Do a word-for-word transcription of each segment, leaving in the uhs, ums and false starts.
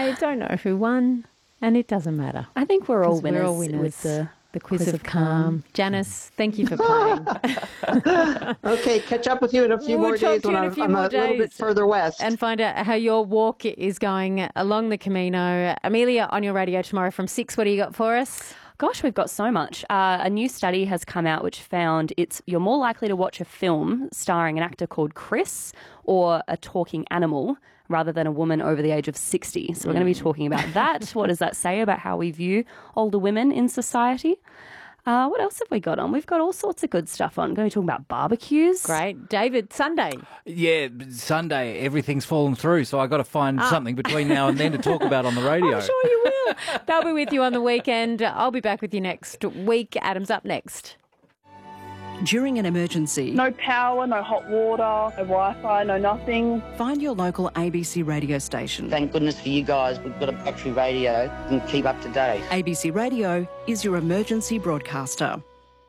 I don't know who won, and it doesn't matter. I think we're all winners, we're all winners with the, the quiz, quiz of, of calm. calm. Janice, thank you for playing. Okay, catch up with you in a few We'll more talk days to when you in a I'm, few I'm more a little bit days. further west. And find out how your walk is going along the Camino. Amelia, on your radio tomorrow from six, what do you got for us? Gosh, we've got so much. Uh, a new study has come out which found it's you're more likely to watch a film starring an actor called Chris or a talking animal rather than a woman over the age of sixty. So we're going to be talking about that. What does that say about how we view older women in society? Uh, what else have we got on? We've got all sorts of good stuff on. We're going to be talking about barbecues. Great. David, Sunday. Yeah, Sunday, everything's fallen through, so I've got to find Ah. something between now and then to talk about on the radio. I'm sure you will. They'll be with you on the weekend. I'll be back with you next week. Adam's up next. During an emergency, No power, no hot water, no Wi-Fi, no nothing. find your local A B C radio station. Thank goodness for you guys, we've got a battery radio and keep up to date. A B C Radio is your emergency broadcaster.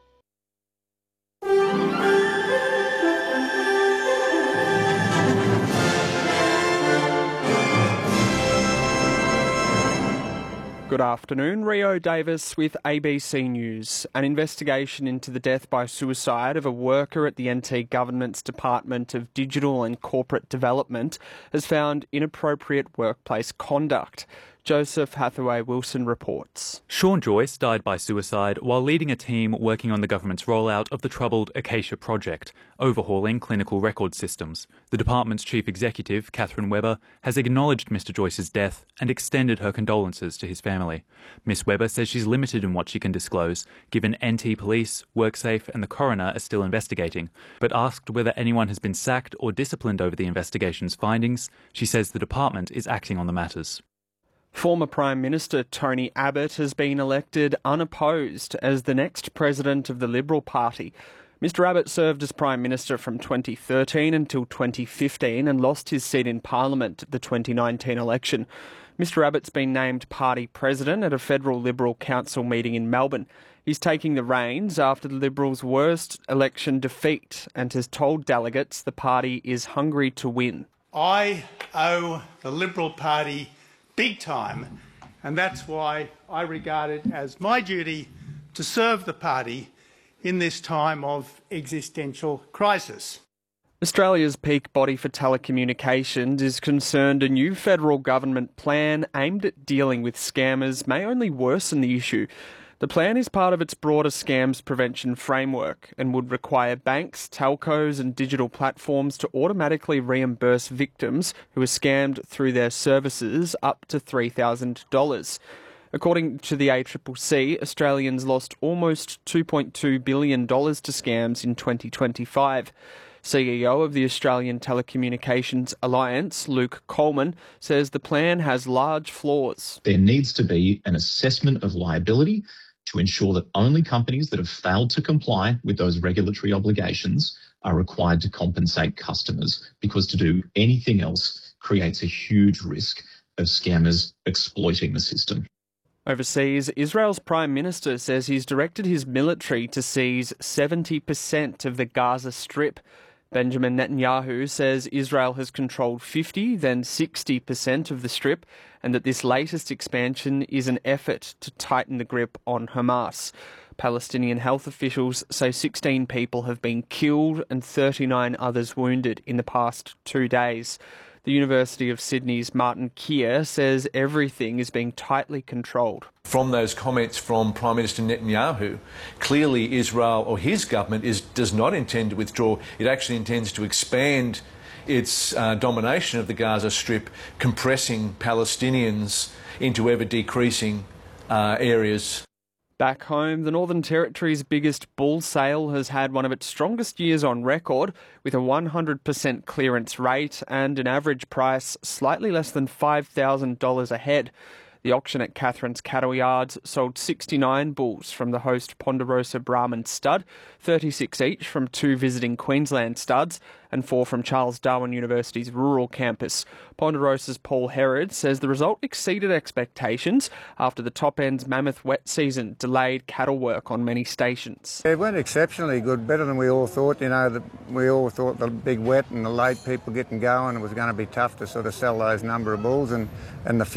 Good afternoon, Rio Davis with A B C News. An investigation into the death by suicide of a worker at the N T Government's Department of Digital and Corporate Development has found inappropriate workplace conduct. Joseph Hathaway Wilson reports. Sean Joyce died by suicide while leading a team working on the government's rollout of the troubled Acacia project, overhauling clinical record systems. The department's chief executive, Catherine Webber, has acknowledged Mr Joyce's death and extended her condolences to his family. Miss Webber says she's limited in what she can disclose, given N T Police, WorkSafe and the coroner are still investigating, but asked whether anyone has been sacked or disciplined over the investigation's findings, she says the department is acting on the matters. Former Prime Minister Tony Abbott has been elected unopposed as the next president of the Liberal Party. Mister Abbott served as Prime Minister from twenty thirteen until twenty fifteen and lost his seat in Parliament at the twenty nineteen election. Mister Abbott's been named party president at a federal Liberal council meeting in Melbourne. He's taking the reins after the Liberals' worst election defeat and has told delegates the party is hungry to win. I owe the Liberal Party big time, and that's why I regard it as my duty to serve the party in this time of existential crisis. Australia's peak body for telecommunications is concerned a new federal government plan aimed at dealing with scammers may only worsen the issue. The plan is part of its broader scams prevention framework and would require banks, telcos and digital platforms to automatically reimburse victims who are scammed through their services up to three thousand dollars. According to the A C C C, Australians lost almost two point two billion dollars to scams in twenty twenty-five. C E O of the Australian Telecommunications Alliance, Luke Coleman, says the plan has large flaws. There needs to be an assessment of liability to ensure that only companies that have failed to comply with those regulatory obligations are required to compensate customers, because to do anything else creates a huge risk of scammers exploiting the system. Overseas, Israel's Prime Minister says he's directed his military to seize seventy percent of the Gaza Strip. Benjamin Netanyahu says Israel has controlled fifty, then sixty percent of the Strip, and that this latest expansion is an effort to tighten the grip on Hamas. Palestinian health officials say sixteen people have been killed and thirty-nine others wounded in the past two days. The University of Sydney's Martin Keir says everything is being tightly controlled. From those comments from Prime Minister Netanyahu, clearly Israel or his government is, does not intend to withdraw. It actually intends to expand its uh, domination of the Gaza Strip, compressing Palestinians into ever-decreasing uh, areas. Back home, the Northern Territory's biggest bull sale has had one of its strongest years on record, with a one hundred percent clearance rate and an average price slightly less than five thousand dollars a head. The auction at Catherine's Cattle Yards sold sixty-nine bulls from the host Ponderosa Brahman stud, thirty-six each from two visiting Queensland studs, and four from Charles Darwin University's rural campus. Ponderosa's Paul Herod says the result exceeded expectations after the top end's mammoth wet season delayed cattle work on many stations. It went exceptionally good, better than we all thought. You know, the, we all thought the big wet and the late people getting going, it was going to be tough to sort of sell those number of bulls, and, and the